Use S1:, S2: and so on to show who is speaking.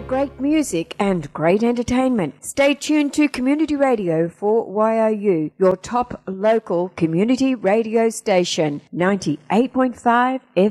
S1: great music and great entertainment. Stay tuned to Community Radio for YOU, your top local community radio station, 98.5 FM.